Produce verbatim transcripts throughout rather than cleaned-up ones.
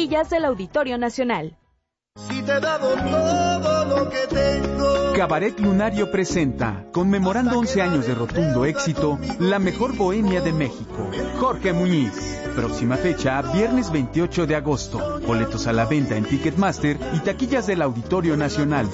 taquillas del Auditorio Nacional. Si te he dado todo lo que tengo. Cabaret Lunario presenta, conmemorando once años de rotundo éxito, la mejor bohemia de México, Jorge Muñiz. Próxima fecha, viernes veintiocho de agosto. Boletos a la venta en Ticketmaster y taquillas del Auditorio Nacional.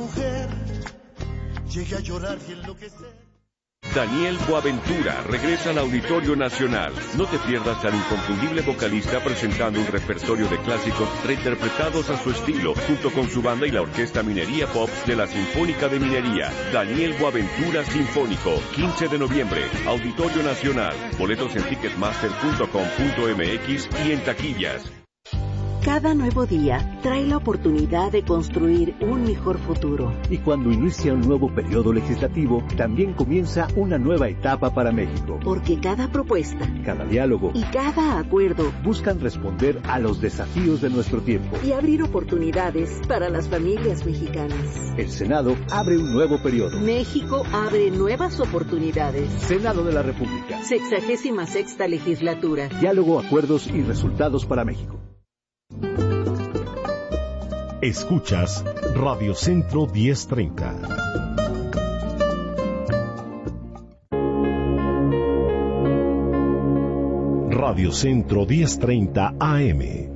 Daniel Boaventura regresa al Auditorio Nacional. No te pierdas al inconfundible vocalista presentando un repertorio de clásicos reinterpretados a su estilo, junto con su banda y la Orquesta Minería Pop de la Sinfónica de Minería. Daniel Boaventura Sinfónico, quince de noviembre, Auditorio Nacional. Boletos en ticketmaster punto com punto m x y en taquillas. Cada nuevo día trae la oportunidad de construir un mejor futuro. Y cuando inicia un nuevo periodo legislativo, también comienza una nueva etapa para México. Porque cada propuesta, cada diálogo y cada acuerdo buscan responder a los desafíos de nuestro tiempo y abrir oportunidades para las familias mexicanas. El Senado abre un nuevo periodo. México abre nuevas oportunidades. Senado de la República. Sexagésima sexta legislatura. Diálogo, acuerdos y resultados para México. Escuchas Radio Centro diez treinta. Radio Centro diez treinta A M.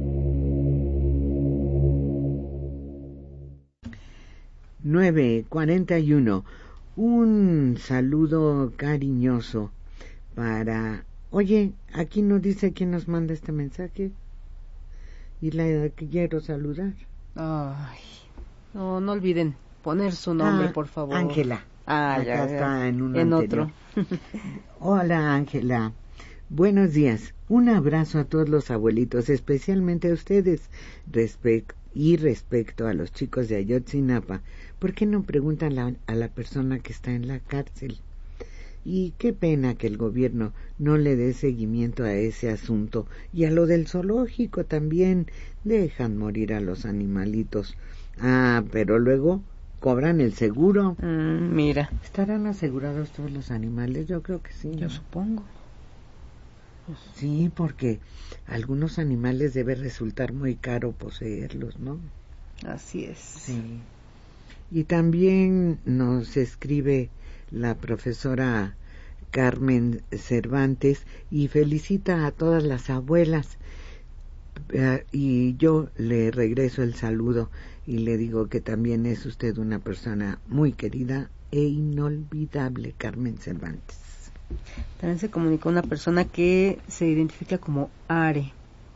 nueve cuarenta y uno. Un saludo cariñoso para... Oye, aquí nos dice quién nos manda este mensaje. Y la quiero saludar. Ay, no, no olviden poner su nombre, ah, por favor. Ángela. Ah, Acá ya, está ya. en un En anterior. otro. Hola, Ángela. Buenos días. Un abrazo a todos los abuelitos, especialmente a ustedes. Respect y respecto a los chicos de Ayotzinapa, ¿por qué no preguntan la, a la persona que está en la cárcel? Y qué pena que el gobierno no le dé seguimiento a ese asunto. Y a lo del zoológico también. Dejan morir a los animalitos. Ah, pero luego cobran el seguro. Mm, mira. ¿Estarán asegurados todos los animales? Yo creo que sí. Yo supongo. Sí, porque algunos animales debe resultar muy caro poseerlos, ¿no? Así es. Sí. Y también nos escribe la profesora Carmen Cervantes y felicita a todas las abuelas, uh, y yo le regreso el saludo y le digo que también es usted una persona muy querida e inolvidable, Carmen Cervantes. También se comunicó una persona que se identifica como Are.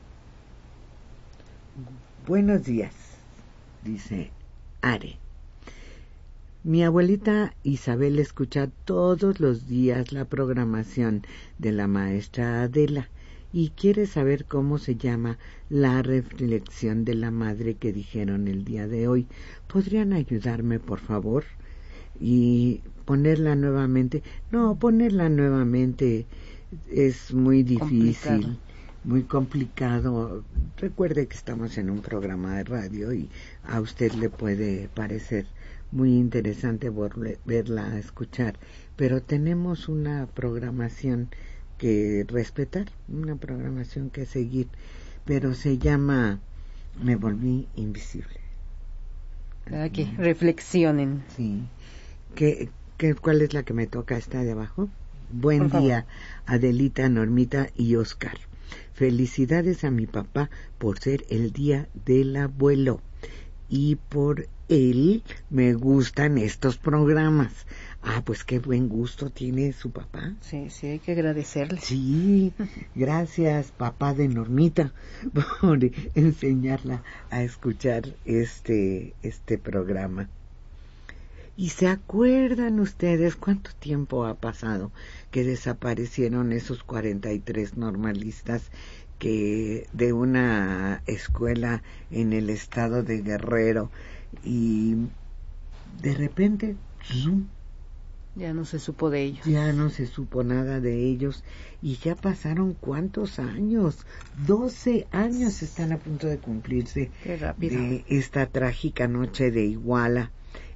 Buenos días, dice Are. Mi abuelita Isabel escucha todos los días la programación de la maestra Adela y quiere saber cómo se llama la reflexión de la madre que dijeron el día de hoy. ¿Podrían ayudarme, por favor? Y ponerla nuevamente. No, ponerla nuevamente es muy difícil, complicado. muy complicado. Recuerde que estamos en un programa de radio y a usted le puede parecer muy interesante verla a escuchar, pero tenemos una programación que respetar, una programación que seguir, pero se llama Me volví invisible. Para que reflexionen. Sí. ¿Qué, qué, ¿Cuál es la que me toca? ¿Esta de abajo? Buen día, Adelita, Normita y Oscar. Felicidades a mi papá por ser el día del abuelo. Y por él me gustan estos programas. Ah, pues qué buen gusto tiene su papá. Sí, sí, hay que agradecerle. Sí, gracias, papá de Normita, por enseñarla a escuchar este, este programa. ¿Y se acuerdan ustedes cuánto tiempo ha pasado que desaparecieron esos cuarenta y tres normalistas que de una escuela en el estado de Guerrero, y de repente ¡zum! Ya no se supo de ellos. Ya no se supo nada de ellos y ya pasaron cuántos años, doce años están a punto de cumplirse. Qué rápido. De esta trágica noche de Iguala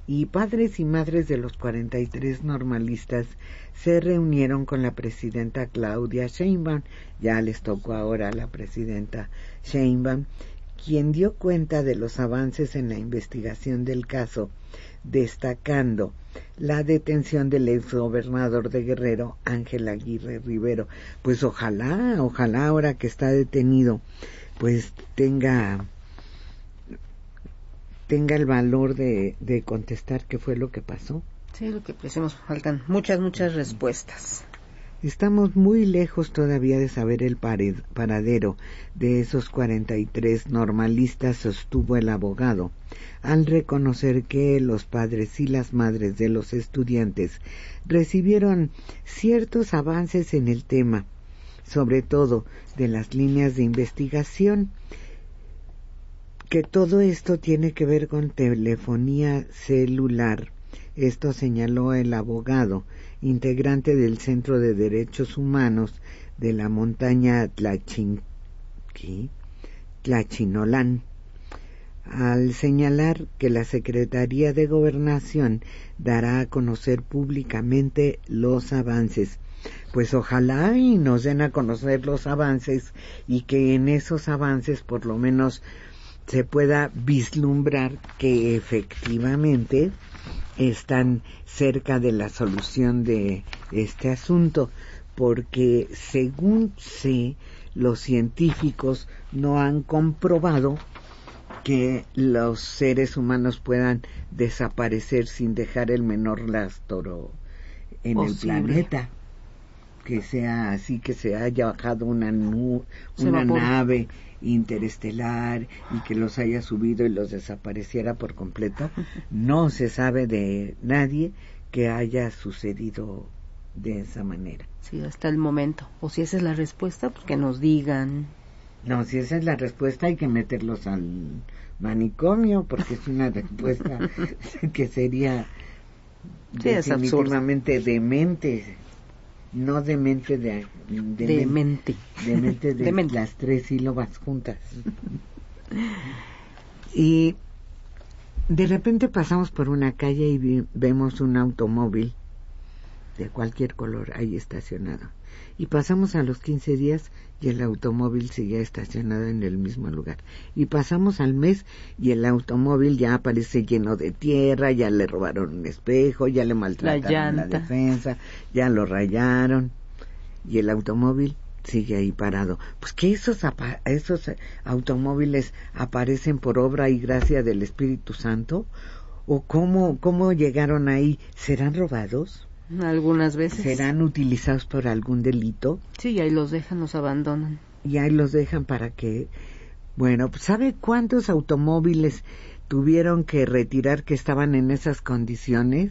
y padres y madres de los cuarenta y tres normalistas se reunieron con la presidenta Claudia Sheinbaum. Ya les tocó ahora a la presidenta Sheinbaum, quien dio cuenta de los avances en la investigación del caso, destacando la detención del exgobernador de Guerrero, Ángel Aguirre Rivero. Pues ojalá, ojalá ahora que está detenido, pues tenga tenga el valor de, de contestar qué fue lo que pasó. Sí, lo que pensemos, faltan muchas, muchas respuestas. Estamos muy lejos todavía de saber el paradero de esos cuarenta y tres normalistas, sostuvo el abogado, al reconocer que los padres y las madres de los estudiantes recibieron ciertos avances en el tema, sobre todo de las líneas de investigación, que todo esto tiene que ver con telefonía celular. Esto señaló el abogado, integrante del Centro de Derechos Humanos de la montaña Tlachin... Tlachinolán, al señalar que la Secretaría de Gobernación dará a conocer públicamente los avances. Pues ojalá y nos den a conocer los avances y que en esos avances por lo menos se pueda vislumbrar que efectivamente están cerca de la solución de este asunto, porque según sé, los científicos no han comprobado que los seres humanos puedan desaparecer sin dejar el menor rastro en Posible. el planeta, que sea así, que se haya bajado una nu una nave interestelar y que los haya subido y los desapareciera por completo. No se sabe de nadie que haya sucedido de esa manera. Sí, hasta el momento. O si esa es la respuesta, pues que nos digan. No, si esa es la respuesta hay que meterlos al manicomio, porque es una respuesta que sería sí, definitivamente demente. No demente de... de demente. Demente de demente. Las tres sílabas juntas. Y de repente pasamos por una calle y vi, vemos un automóvil de cualquier color ahí estacionado. Y pasamos a los quince días y el automóvil seguía estacionado en el mismo lugar. Y pasamos al mes y el automóvil ya aparece lleno de tierra, ya le robaron un espejo, ya le maltrataron la, la defensa, ya lo rayaron. Y el automóvil sigue ahí parado. Pues que esos, esos automóviles aparecen por obra y gracia del Espíritu Santo, o cómo, cómo llegaron ahí. ¿Serán robados? Algunas veces. ¿Serán utilizados por algún delito? Sí, y ahí los dejan, los abandonan. Y ahí los dejan para que... Bueno, ¿sabe cuántos automóviles tuvieron que retirar que estaban en esas condiciones?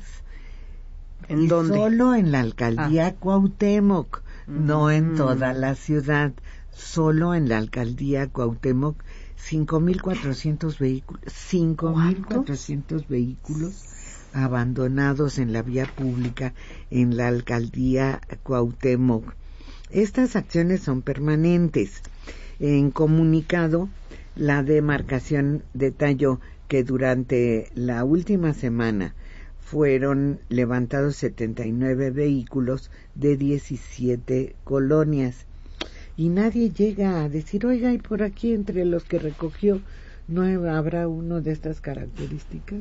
¿En y dónde? Solo en la alcaldía ah. Cuauhtémoc, mm. no en toda la ciudad, solo en la alcaldía Cuauhtémoc, cinco mil cuatrocientos vehículos, cinco mil cuatrocientos vehículos abandonados en la vía pública en la alcaldía Cuauhtémoc. Estas acciones son permanentes. En comunicado, la demarcación detalló que durante la última semana fueron levantados setenta y nueve vehículos de diecisiete colonias y nadie llega a decir, oiga, y por aquí entre los que recogió no habrá uno de estas características.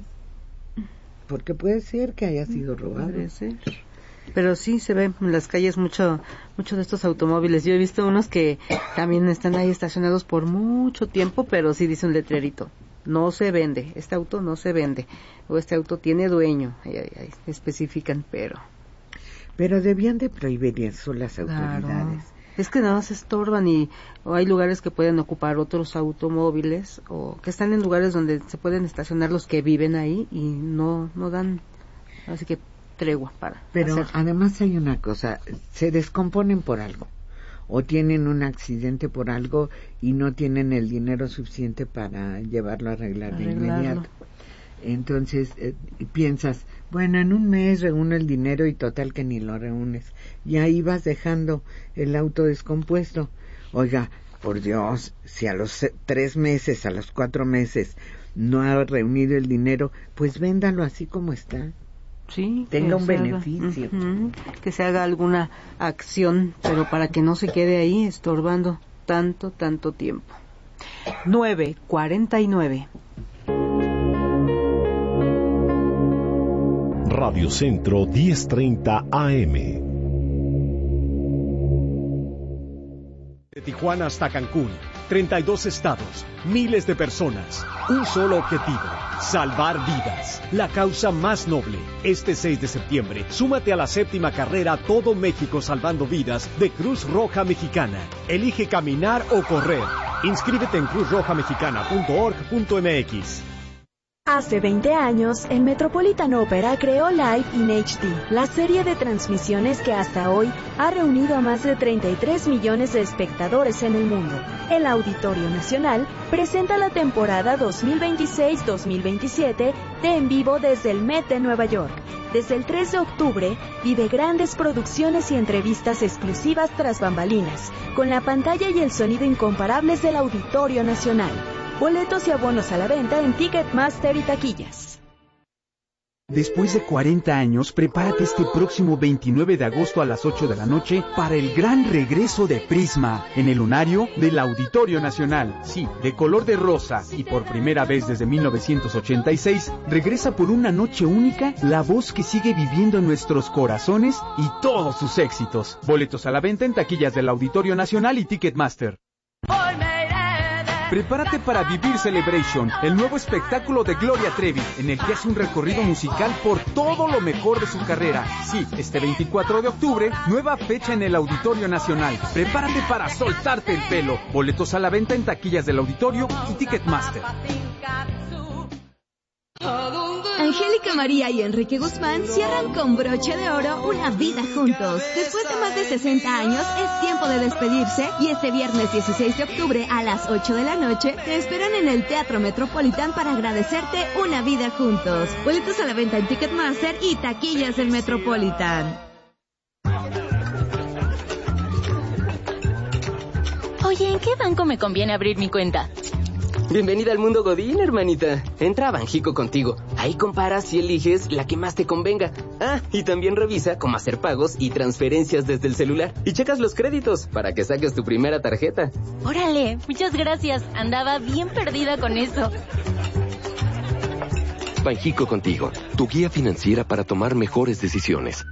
Porque puede ser que haya sido robado. Puede ser. Pero sí se ven en las calles mucho, mucho de estos automóviles. Yo he visto unos que también están ahí estacionados por mucho tiempo, pero sí dice un letrerito: no se vende, este auto no se vende, o este auto tiene dueño. Ahí, ahí, ahí especifican, pero... Pero debían de prohibir eso las autoridades. Claro. Es que nada más estorban y o hay lugares que pueden ocupar otros automóviles o que están en lugares donde se pueden estacionar los que viven ahí y no no dan así que tregua para pero hacer. Además hay una cosa, se descomponen por algo o tienen un accidente por algo y no tienen el dinero suficiente para llevarlo a arreglar de inmediato. Entonces eh, piensas, bueno, en un mes reúno el dinero y total que ni lo reúnes. Y ahí vas dejando el auto descompuesto. Oiga, por Dios, si a los tres meses, a los cuatro meses no ha reunido el dinero, pues véndalo así como está. Sí, tenga un Haga, beneficio. uh-huh, que se haga alguna acción, pero para que no se quede ahí estorbando tanto, tanto tiempo. nueve cuarenta y nueve. Radio Centro diez treinta A M. De Tijuana hasta Cancún, treinta y dos estados, miles de personas, un solo objetivo, salvar vidas, la causa más noble. Este seis de septiembre, súmate a la séptima carrera Todo México Salvando Vidas de Cruz Roja Mexicana. Elige caminar o correr. Inscríbete en cruz roja mexicana punto org punto m x. Hace veinte años, el Metropolitan Opera creó Live in H D, la serie de transmisiones que hasta hoy ha reunido a más de treinta y tres millones de espectadores en el mundo. El Auditorio Nacional presenta la temporada dos mil veintiséis dos mil veintisiete de En Vivo desde el Met de Nueva York. Desde el tres de octubre, vive grandes producciones y entrevistas exclusivas tras bambalinas, con la pantalla y el sonido incomparables del Auditorio Nacional. Boletos y abonos a la venta en Ticketmaster y taquillas. Después de cuarenta años, prepárate este próximo veintinueve de agosto a las ocho de la noche para el gran regreso de Prisma en el lunario del Auditorio Nacional. Sí, de color de rosa y por primera vez desde mil novecientos ochenta y seis, regresa por una noche única la voz que sigue viviendo en nuestros corazones y todos sus éxitos. Boletos a la venta en taquillas del Auditorio Nacional y Ticketmaster. Prepárate para Vivir Celebration, el nuevo espectáculo de Gloria Trevi, en el que hace un recorrido musical por todo lo mejor de su carrera. Sí, este veinticuatro de octubre, nueva fecha en el Auditorio Nacional. Prepárate para soltarte el pelo. Boletos a la venta en taquillas del Auditorio y Ticketmaster. Angélica María y Enrique Guzmán cierran con broche de oro una vida juntos. Después de más de sesenta años, es tiempo de despedirse y este viernes dieciséis de octubre a las ocho de la noche te esperan en el Teatro Metropolitan para agradecerte una vida juntos. Boletos a la venta en Ticketmaster y taquillas del Metropolitan. Oye, ¿en qué banco me conviene abrir mi cuenta? Bienvenida al mundo Godín, hermanita. Entra a Banjico contigo. Ahí comparas y eliges la que más te convenga. Ah, y también revisa cómo hacer pagos y transferencias desde el celular. Y checas los créditos para que saques tu primera tarjeta. Órale, muchas gracias. Andaba bien perdida con eso. Banjico contigo, tu guía financiera para tomar mejores decisiones.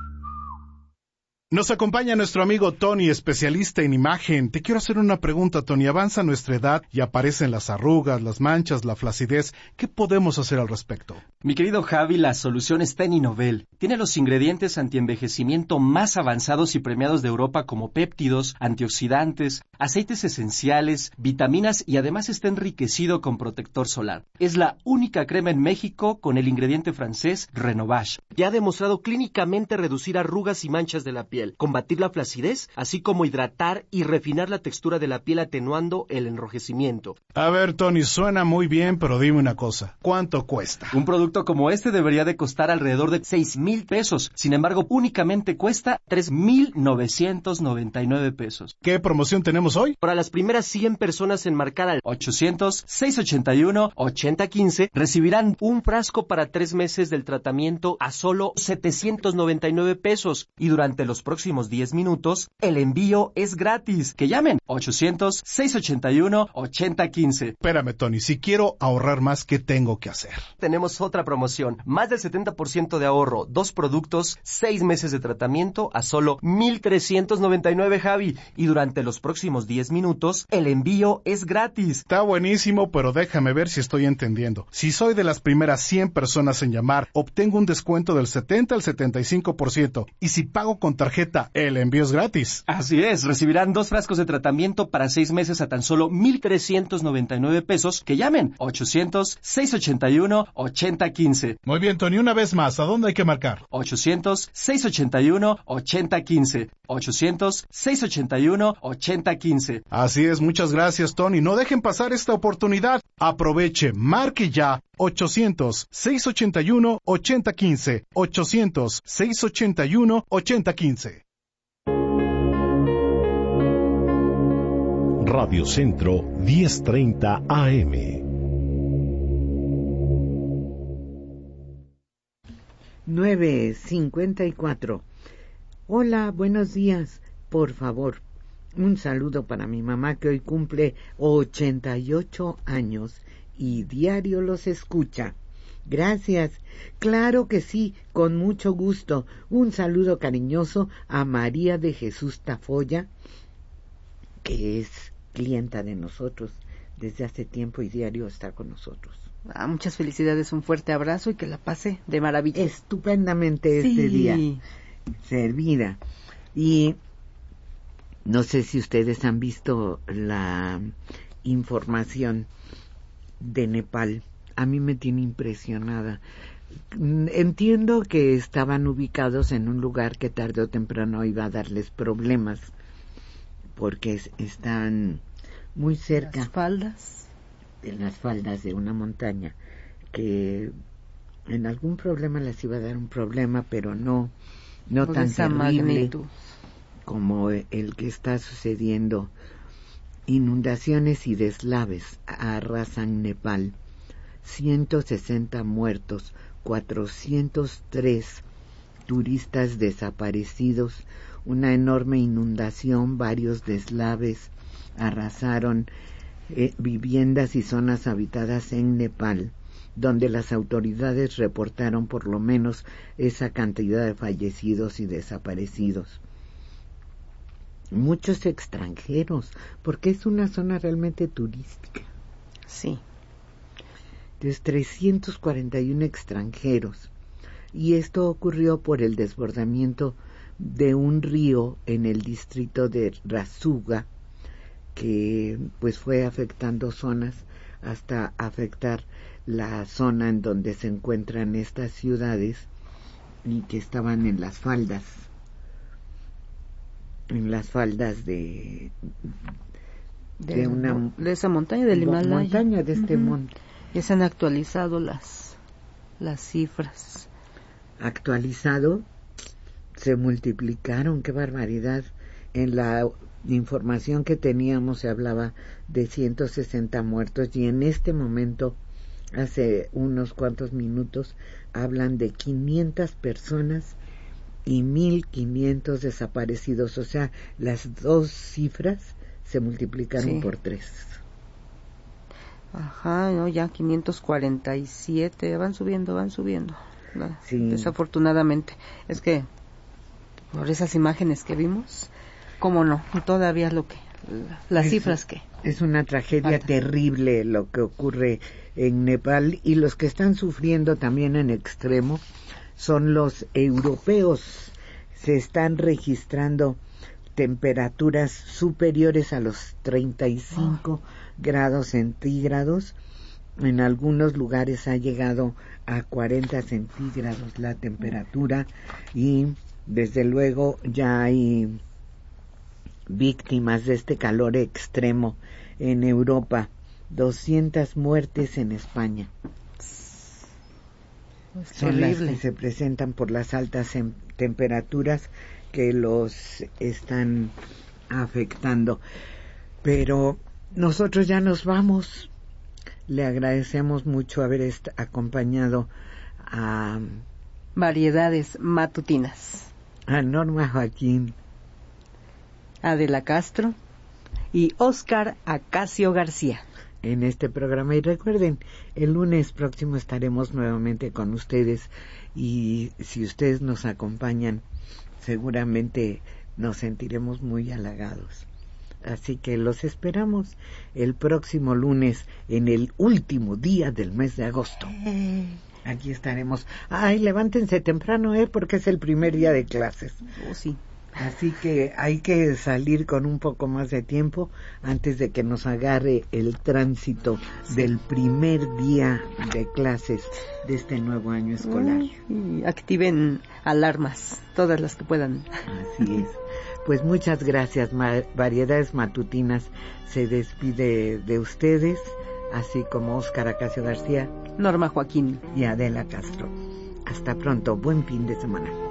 Nos acompaña nuestro amigo Tony, especialista en imagen. Te quiero hacer una pregunta, Tony. Avanza nuestra edad y aparecen las arrugas, las manchas, la flacidez. ¿Qué podemos hacer al respecto? Mi querido Javi, la solución está en Innovel. Tiene los ingredientes antienvejecimiento más avanzados y premiados de Europa como péptidos, antioxidantes, aceites esenciales, vitaminas y además está enriquecido con protector solar. Es la única crema en México con el ingrediente francés Renovage. Ya ha demostrado clínicamente reducir arrugas y manchas de la piel, combatir la flacidez, así como hidratar y refinar la textura de la piel atenuando el enrojecimiento. A ver, Tony, suena muy bien, pero dime una cosa. ¿Cuánto cuesta? Un producto como este debería de costar alrededor de seis mil pesos. Sin embargo, únicamente cuesta tres mil novecientos noventa y nueve pesos. ¿Qué promoción tenemos hoy? Para las primeras cien personas en marcar al ochocientos, seiscientos ochenta y uno, ochenta quince recibirán un frasco para tres meses del tratamiento a solo setecientos noventa y nueve pesos. Y durante los próximos diez minutos, el envío es gratis. Que llamen ochocientos, seiscientos ochenta y uno, ochenta quince. Espérame, Tony, si quiero ahorrar más, ¿qué tengo que hacer? Tenemos otra promoción, más del setenta por ciento de ahorro, dos productos, seis meses de tratamiento a solo mil trescientos noventa y nueve, Javi. Y durante los próximos diez minutos, el envío es gratis. Está buenísimo, pero déjame ver si estoy entendiendo. Si soy de las primeras cien personas en llamar, obtengo un descuento del setenta al setenta y cinco por ciento. Y si pago con tarjeta, el envío es gratis. Así es, recibirán dos frascos de tratamiento para seis meses a tan solo mil trescientos noventa y nueve pesos. Que llamen ochocientos, seiscientos ochenta y uno, ochenta quince. Muy bien, Tony, una vez más, ¿a dónde hay que marcar? ochocientos, seiscientos ochenta y uno, ochenta quince. ochocientos, seiscientos ochenta y uno, ochenta quince. Así es, muchas gracias, Tony. No dejen pasar esta oportunidad. Aproveche, marque ya. ochocientos, seiscientos ochenta y uno, ochenta quince. ochocientos, seiscientos ochenta y uno, ochenta quince. Radio Centro diez treinta A M. nueve cincuenta y cuatro. Hola, buenos días. Por favor, un saludo para mi mamá que hoy cumple ochenta y ocho años y diario los escucha. Gracias. Claro que sí, con mucho gusto. Un saludo cariñoso a María de Jesús Tafoya, que es clienta de nosotros desde hace tiempo y diario está con nosotros. Ah, muchas felicidades, un fuerte abrazo y que la pase de maravilla. Estupendamente sí. Este día. Servida. Y no sé si ustedes han visto la información de Nepal. A mí me tiene impresionada. Entiendo que estaban ubicados en un lugar que tarde o temprano iba a darles problemas, porque están muy cerca. Las faldas. En las faldas de una montaña, que en algún problema les iba a dar un problema, pero no, no tan terrible magnitud como el que está sucediendo. Inundaciones y deslaves arrasan Nepal. ciento sesenta muertos, cuatrocientos tres turistas desaparecidos, una enorme inundación, varios deslaves arrasaron eh, viviendas y zonas habitadas en Nepal, donde las autoridades reportaron por lo menos esa cantidad de fallecidos y desaparecidos. Muchos extranjeros, porque es una zona realmente turística. Sí. Entonces, trescientos cuarenta y uno extranjeros. Y esto ocurrió por el desbordamiento de un río en el distrito de Rasuga, que pues fue afectando zonas hasta afectar la zona en donde se encuentran estas ciudades y que estaban en las faldas, en las faldas de de, de una de esa montaña del Himalaya, montaña de este uh-huh. monte. Ya se han actualizado las las cifras. Actualizado, se multiplicaron, qué barbaridad. En la información que teníamos se hablaba de ciento sesenta muertos y en este momento, hace unos cuantos minutos, hablan de quinientas personas y mil quinientos desaparecidos. O sea, las dos cifras se multiplicaron sí. por tres. Ajá, no, ya quinientos cuarenta y siete, van subiendo, van subiendo. Sí. Desafortunadamente. Es que por esas imágenes que vimos, cómo no, todavía lo que, las es, cifras que... Es una tragedia falta. terrible lo que ocurre en Nepal, y los que están sufriendo también en extremo son los europeos. Se están registrando temperaturas superiores a los treinta y cinco oh. grados centígrados. En algunos lugares ha llegado a cuarenta centígrados la temperatura, y desde luego ya hay víctimas de este calor extremo en Europa. doscientas muertes en España. Es Son terrible. Las que se presentan por las altas em- temperaturas que los están afectando. Pero nosotros ya nos vamos. Le agradecemos mucho haber est- acompañado a Variedades Matutinas, a Norma Joaquín, Adela Castro y Óscar Acacio García en este programa. Y recuerden, el lunes próximo estaremos nuevamente con ustedes, y si ustedes nos acompañan, seguramente nos sentiremos muy halagados. Así que los esperamos el próximo lunes, en el último día del mes de agosto. Aquí estaremos. Ay, levántense temprano, ¿eh? Porque es el primer día de clases. Oh, sí. Así que hay que salir con un poco más de tiempo antes de que nos agarre el tránsito del primer día de clases de este nuevo año escolar. Y activen alarmas, todas las que puedan. Así es. Pues muchas gracias. Ma- Variedades Matutinas se despide de ustedes, así como Óscar Acacio García, Norma Joaquín y Adela Castro. Hasta pronto. Buen fin de semana.